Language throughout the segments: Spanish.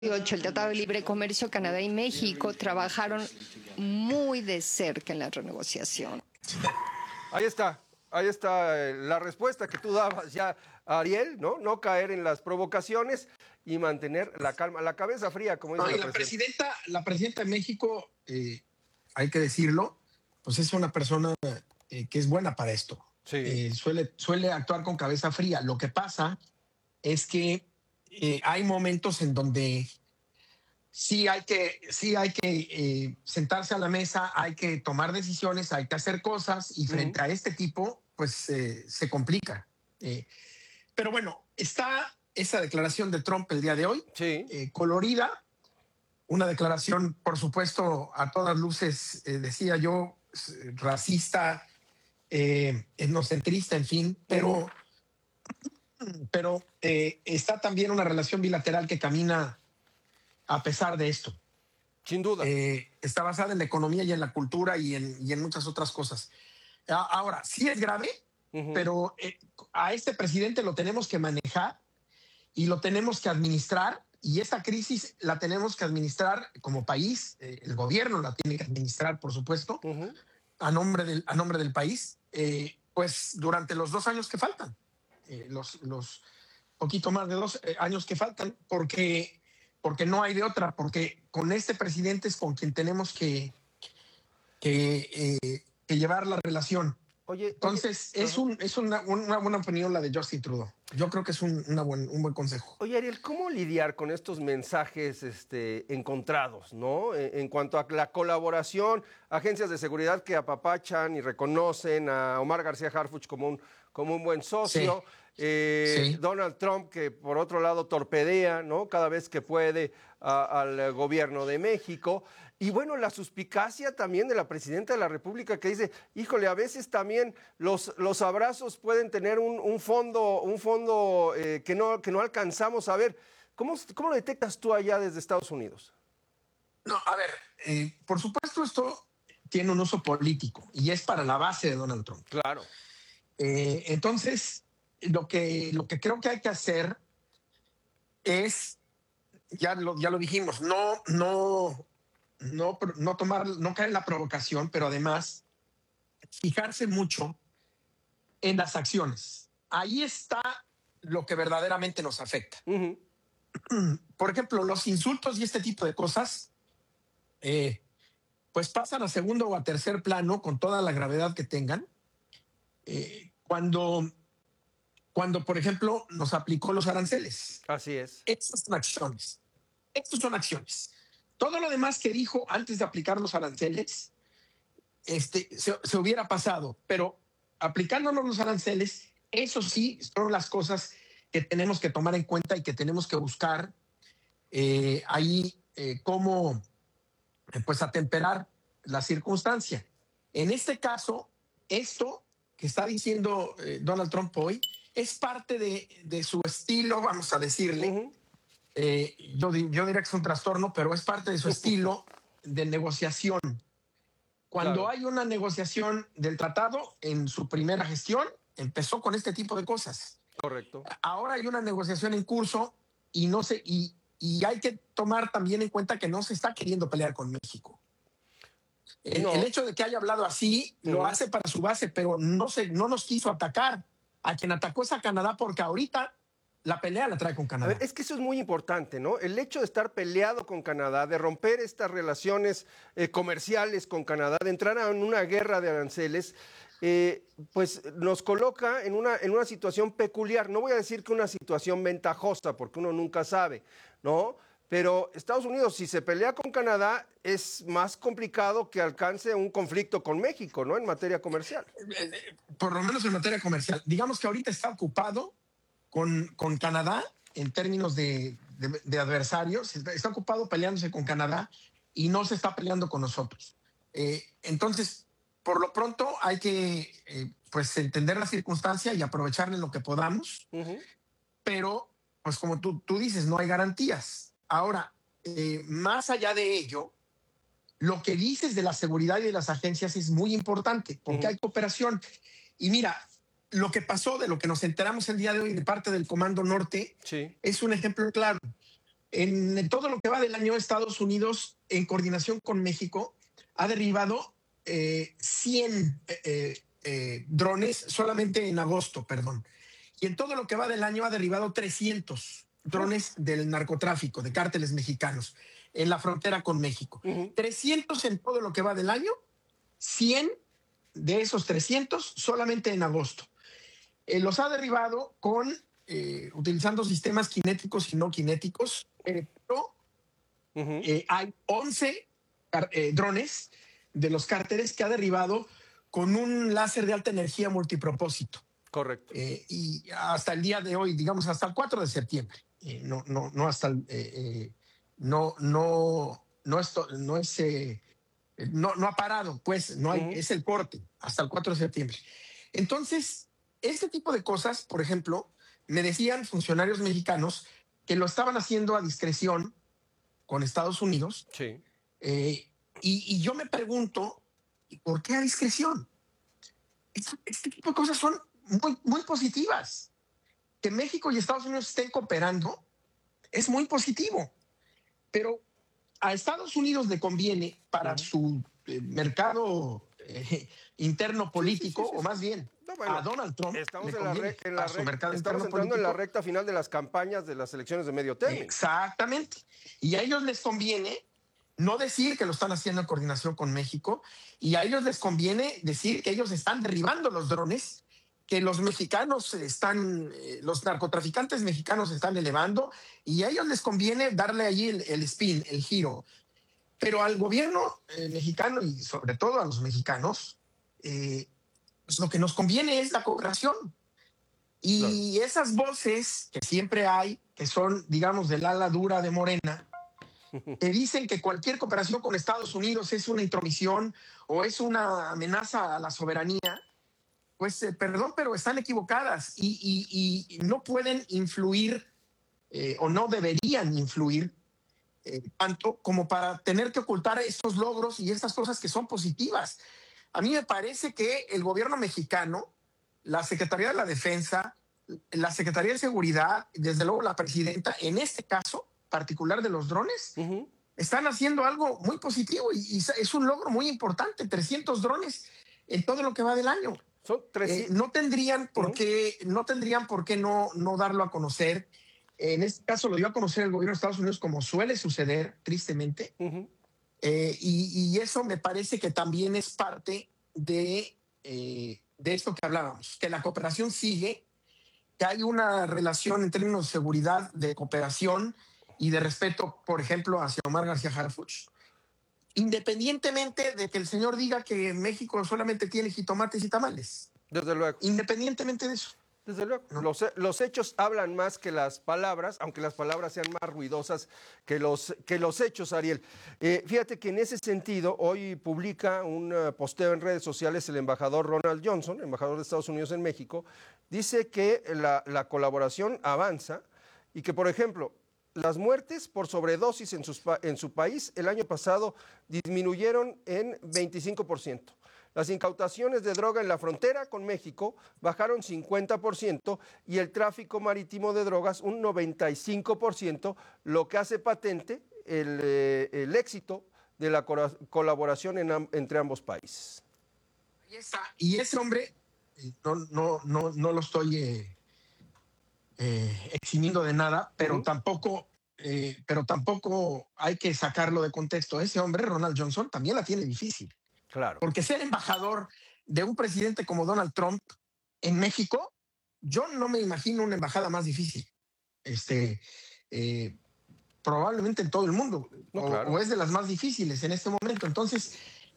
el Tratado de Libre Comercio, Canadá y México trabajaron muy de cerca en la renegociación. Ahí está la respuesta que tú dabas ya, Ariel, ¿no? No caer en las provocaciones y mantener la calma, la cabeza fría, como dice la presidenta. La presidenta de México, hay que decirlo, pues es una persona que es buena para esto. Sí. Suele actuar con cabeza fría. Lo que pasa es que hay momentos en donde sí hay que sentarse a la mesa, hay que tomar decisiones, hay que hacer cosas y frente a este tipo, pues se complica. Pero bueno, está esa declaración de Trump el día de hoy, sí. Colorida, una declaración, por supuesto, a todas luces, decía yo, racista, etnocentrista, en fin, pero está también una relación bilateral que camina a pesar de esto. Sin duda. Está basada en la economía y en la cultura y en muchas otras cosas. Ahora, sí es grave, pero a este presidente lo tenemos que manejar y lo tenemos que administrar, y esta crisis la tenemos que administrar como país. El gobierno la tiene que administrar, por supuesto, a nombre del país, pues durante los 2 años que faltan, los poquito más de 2 años que faltan, porque no hay de otra, porque con este presidente es con quien tenemos que llevar la relación. Entonces, es una buena opinión la de Justin Trudeau. Yo creo que es un buen consejo. Oye, Ariel, ¿cómo lidiar con estos mensajes encontrados, ¿no? En cuanto a la colaboración, agencias de seguridad que apapachan y reconocen a Omar García Harfuch como un buen socio, sí. Donald Trump, que por otro lado torpedea, ¿no?, cada vez que puede al gobierno de México. Y bueno, la suspicacia también de la presidenta de la República, que dice, híjole, a veces también los abrazos pueden tener un fondo que no alcanzamos a ver. ¿Cómo lo detectas tú allá desde Estados Unidos? No, a ver, por supuesto esto tiene un uso político y es para la base de Donald Trump. Claro. Entonces, lo que creo que hay que hacer es, ya lo dijimos, no caer en la provocación, pero además fijarse mucho en las acciones. Ahí está lo que verdaderamente nos afecta. Por ejemplo, los insultos y este tipo de cosas, pues pasan a segundo o a tercer plano con toda la gravedad que tengan. Cuando, por ejemplo, nos aplicó los aranceles. Así es. Estas son acciones. Estos son acciones. Todo lo demás que dijo antes de aplicar los aranceles, se hubiera pasado, pero aplicándonos los aranceles, eso sí son las cosas que tenemos que tomar en cuenta y que tenemos que buscar cómo pues atemperar la circunstancia. En este caso, esto que está diciendo Donald Trump hoy es parte de su estilo, vamos a decirle. Yo diría que es un trastorno, pero es parte de su estilo de negociación. Cuando hay una negociación del tratado, en su primera gestión, empezó con este tipo de cosas. Correcto. Ahora hay una negociación en curso y hay que tomar también en cuenta que no se está queriendo pelear con México. El hecho de que haya hablado así lo hace para su base, pero no nos quiso atacar. A quien atacó es a Canadá, porque ahorita la pelea la trae con Canadá. A ver, es que eso es muy importante, ¿no? El hecho de estar peleado con Canadá, de romper estas relaciones comerciales con Canadá, de entrar en una guerra de aranceles, pues nos coloca en una situación peculiar. No voy a decir que una situación ventajosa, porque uno nunca sabe, ¿no? Pero Estados Unidos, si se pelea con Canadá, es más complicado que alcance un conflicto con México, ¿no?, en materia comercial. Por lo menos en materia comercial. Digamos que ahorita está ocupado con Canadá en términos de adversarios. Está ocupado peleándose con Canadá y no se está peleando con nosotros. Entonces, por lo pronto hay que pues entender la circunstancia y aprovecharle lo que podamos. Pero, pues como tú dices, no hay garantías. Ahora, más allá de ello, lo que dices de la seguridad y de las agencias es muy importante, porque hay cooperación. Y mira, lo que pasó, de lo que nos enteramos el día de hoy de parte del Comando Norte, sí, es un ejemplo claro. En todo lo que va del año, Estados Unidos, en coordinación con México, ha derribado 100 drones solamente en agosto, perdón. Y en todo lo que va del año ha derribado 300 drones del narcotráfico, de cárteles mexicanos, en la frontera con México. 300 en todo lo que va del año, 100 de esos 300 solamente en agosto. Los ha derribado utilizando sistemas cinéticos y no cinéticos, pero hay 11 drones de los cárteles que ha derribado con un láser de alta energía multipropósito. Correcto. Y hasta el día de hoy, digamos hasta el 4 de septiembre, no hasta el, no ha parado, pues no hay, es el corte hasta el 4 de septiembre. Entonces, este tipo de cosas, por ejemplo, me decían funcionarios mexicanos que lo estaban haciendo a discreción con Estados Unidos. Sí. Y yo me pregunto, ¿por qué a discreción? Este tipo de cosas son muy, muy positivas. Que México y Estados Unidos estén cooperando es muy positivo, pero a Estados Unidos le conviene para su mercado interno político, o más bien a Donald Trump. Estamos estamos entrando en la recta final de las campañas de las elecciones de medio término. Exactamente. Y a ellos les conviene no decir que lo están haciendo en coordinación con México, y a ellos les conviene decir que ellos están derribando los drones que los mexicanos los narcotraficantes mexicanos están elevando, y a ellos les conviene darle allí el spin, el giro. Pero al gobierno mexicano, y sobre todo a los mexicanos, pues lo que nos conviene es la cooperación. Y claro, esas voces que siempre hay, que son, digamos, del ala dura de Morena, que dicen que cualquier cooperación con Estados Unidos es una intromisión o es una amenaza a la soberanía, pues perdón, pero están equivocadas y no pueden influir o no deberían influir tanto como para tener que ocultar estos logros y estas cosas que son positivas. A mí me parece que el gobierno mexicano, la Secretaría de la Defensa, la Secretaría de Seguridad, desde luego la presidenta, en este caso particular de los drones, están haciendo algo muy positivo y es un logro muy importante, 300 drones en todo lo que va del año. Son no tendrían por qué no darlo a conocer. En este caso lo dio a conocer el gobierno de Estados Unidos, como suele suceder, tristemente. Y eso me parece que también es parte de esto que hablábamos, que la cooperación sigue, que hay una relación en términos de seguridad, de cooperación y de respeto, por ejemplo, hacia Omar García Harfuch. Independientemente de que el señor diga que México solamente tiene jitomates y tamales. Desde luego. Independientemente de eso. Desde luego. ¿No? Los hechos hablan más que las palabras, aunque las palabras sean más ruidosas que los hechos, Ariel. Fíjate que en ese sentido, hoy publica un posteo en redes sociales el embajador Ronald Johnson, embajador de Estados Unidos en México, dice que la colaboración avanza y que, por ejemplo, las muertes por sobredosis en su país el año pasado disminuyeron en 25%. Las incautaciones de droga en la frontera con México bajaron 50% y el tráfico marítimo de drogas un 95%, lo que hace patente el éxito de la colaboración entre ambos países. Ahí está. Y ese hombre, no lo estoy eximiendo de nada, pero tampoco hay que sacarlo de contexto. Ese hombre, Ronald Johnson, también la tiene difícil. Claro. Porque ser embajador de un presidente como Donald Trump en México, yo no me imagino una embajada más difícil. Probablemente en todo el mundo, o es de las más difíciles en este momento. Entonces,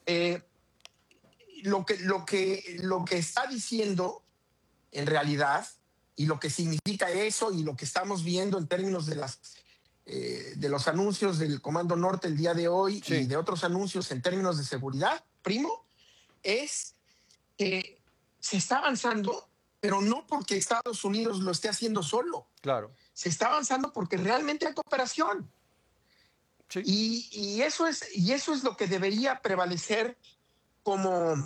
lo que está diciendo en realidad, y lo que significa eso, y lo que estamos viendo en términos de los anuncios del Comando Norte el día de hoy, y de otros anuncios en términos de seguridad, primo, es que se está avanzando, pero no porque Estados Unidos lo esté haciendo solo. Claro. Se está avanzando porque realmente hay cooperación. Sí. Y eso es lo que debería prevalecer como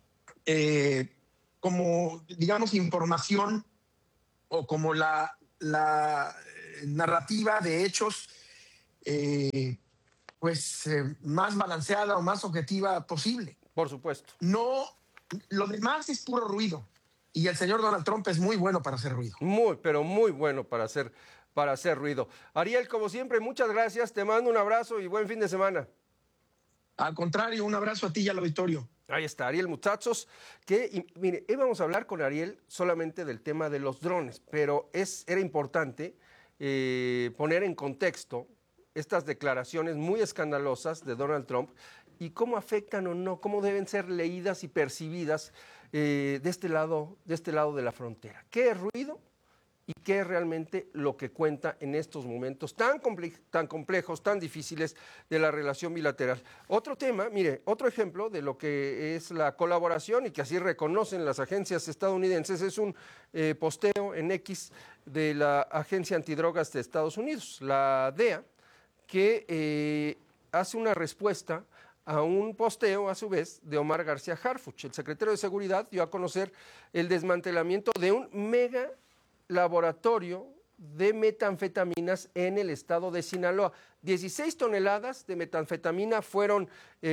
digamos, información o como la narrativa de hechos más balanceada o más objetiva posible. Por supuesto. No, lo demás es puro ruido. Y el señor Donald Trump es muy bueno para hacer ruido. Pero muy bueno para hacer ruido. Ariel, como siempre, muchas gracias. Te mando un abrazo y buen fin de semana. Al contrario, un abrazo a ti y al auditorio. Ahí está, Ariel, muchachos. Mire, íbamos a hablar con Ariel solamente del tema de los drones, pero era importante poner en contexto estas declaraciones muy escandalosas de Donald Trump y cómo afectan o no, cómo deben ser leídas y percibidas de este lado de la frontera. ¿Qué es ruido y qué es realmente lo que cuenta en estos momentos tan complejos, tan difíciles de la relación bilateral? Otro tema, mire, otro ejemplo de lo que es la colaboración y que así reconocen las agencias estadounidenses es un posteo en X de la Agencia Antidrogas de Estados Unidos, la DEA, que hace una respuesta a un posteo, a su vez, de Omar García Harfuch. El secretario de Seguridad dio a conocer el desmantelamiento de un mega laboratorio de metanfetaminas en el estado de Sinaloa. 16 toneladas de metanfetamina fueron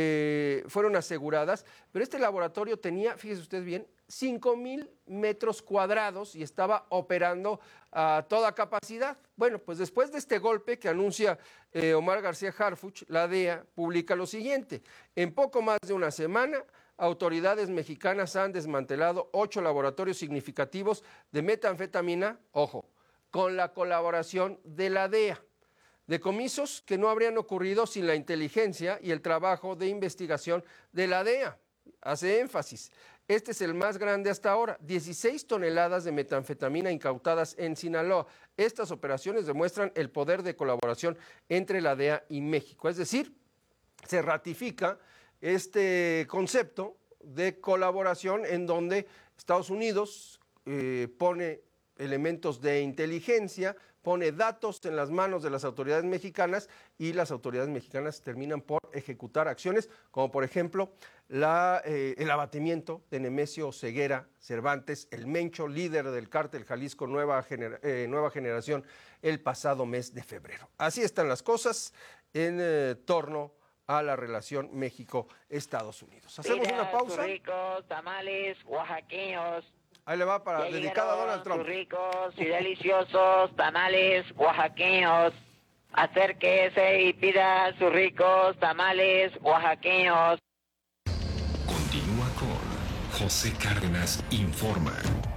aseguradas, pero este laboratorio tenía, fíjese usted bien, 5,000 metros cuadrados y estaba operando a toda capacidad. Bueno, pues después de este golpe que anuncia Omar García Harfuch, la DEA publica lo siguiente: en poco más de una semana, autoridades mexicanas han desmantelado 8 laboratorios significativos de metanfetamina, ojo, con la colaboración de la DEA. Decomisos que no habrían ocurrido sin la inteligencia y el trabajo de investigación de la DEA. Hace énfasis. Este es el más grande hasta ahora, 16 toneladas de metanfetamina incautadas en Sinaloa. Estas operaciones demuestran el poder de colaboración entre la DEA y México. Es decir, se ratifica este concepto de colaboración en donde Estados Unidos pone elementos de inteligencia, pone datos en las manos de las autoridades mexicanas y las autoridades mexicanas terminan por ejecutar acciones como por ejemplo el abatimiento de Nemesio Ceguera Cervantes, el Mencho, líder del cártel Jalisco Nueva Generación, el pasado mes de febrero. Así están las cosas en torno a la relación México-Estados Unidos. Hacemos una pausa. Ricos tamales oaxaqueños. Ahí le va para dedicada a Donald Trump. Sus ricos y deliciosos tamales oaxaqueños. Acérquese y pida sus ricos tamales oaxaqueños. Continúa con José Cárdenas Informa.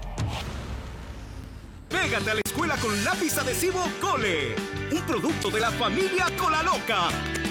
Pégate a la escuela con lápiz adhesivo Cole, un producto de la familia Cola Loca.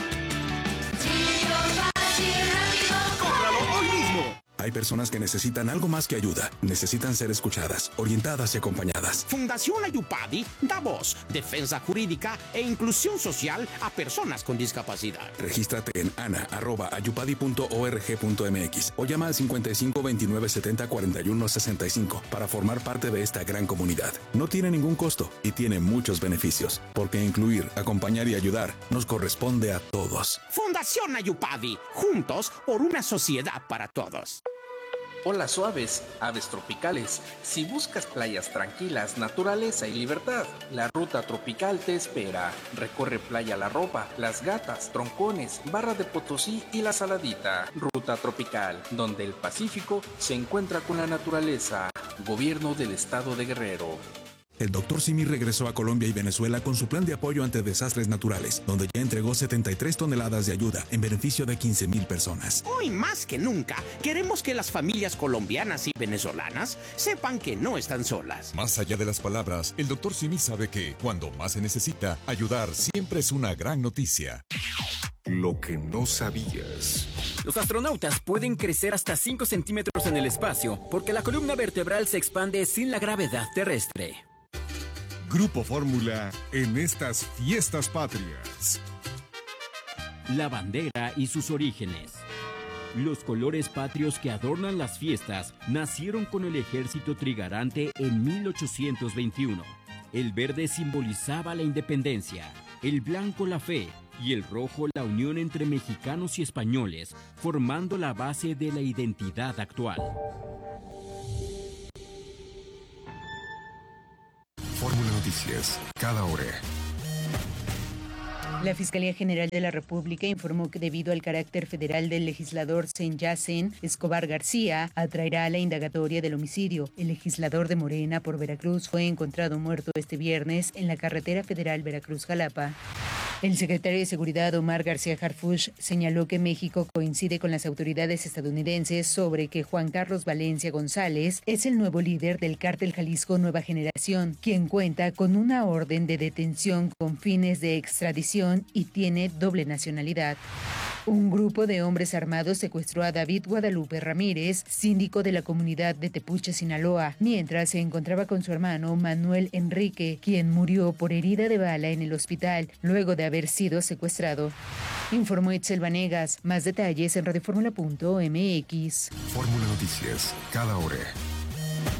¡Cómpralo hoy mismo! Hay personas que necesitan algo más que ayuda. Necesitan ser escuchadas, orientadas y acompañadas. Fundación Ayupadi da voz, defensa jurídica e inclusión social a personas con discapacidad. Regístrate en ana@ayupadi.org.mx o llama al 55 29 70 41 65 para formar parte de esta gran comunidad. No tiene ningún costo y tiene muchos beneficios, porque incluir, acompañar y ayudar nos corresponde a todos. Fundación Ayupadi, juntos por una sociedad para todos. Hola suaves, aves tropicales. Si buscas playas tranquilas, naturaleza y libertad, la ruta tropical te espera. Recorre Playa La Ropa, Las Gatas, Troncones, Barra de Potosí y La Saladita. Ruta tropical, donde el Pacífico se encuentra con la naturaleza. Gobierno del Estado de Guerrero. El Dr. Simi regresó a Colombia y Venezuela con su plan de apoyo ante desastres naturales, donde ya entregó 73 toneladas de ayuda en beneficio de 15,000 personas. Hoy más que nunca, queremos que las familias colombianas y venezolanas sepan que no están solas. Más allá de las palabras, el Dr. Simi sabe que, cuando más se necesita, ayudar siempre es una gran noticia. Lo que no sabías. Los astronautas pueden crecer hasta 5 centímetros en el espacio porque la columna vertebral se expande sin la gravedad terrestre. Grupo Fórmula en estas fiestas patrias. La bandera y sus orígenes. Los colores patrios que adornan las fiestas nacieron con el ejército trigarante en 1821. El verde simbolizaba la independencia, el blanco la fe y el rojo la unión entre mexicanos y españoles, formando la base de la identidad actual. Fórmula Noticias, cada hora. La Fiscalía General de la República informó que debido al carácter federal del legislador Senyacen Escobar García, atraerá a la indagatoria del homicidio. El legislador de Morena por Veracruz fue encontrado muerto este viernes en la carretera federal Veracruz-Jalapa. El secretario de Seguridad, Omar García Harfuch, señaló que México coincide con las autoridades estadounidenses sobre que Juan Carlos Valencia González es el nuevo líder del cártel Jalisco Nueva Generación, quien cuenta con una orden de detención con fines de extradición y tiene doble nacionalidad. Un grupo de hombres armados secuestró a David Guadalupe Ramírez, síndico de la comunidad de Tepuche, Sinaloa, mientras se encontraba con su hermano Manuel Enrique, quien murió por herida de bala en el hospital luego de haber sido secuestrado. Informó Itzel Vanegas. Más detalles en radioformula.mx. Fórmula Noticias, cada hora.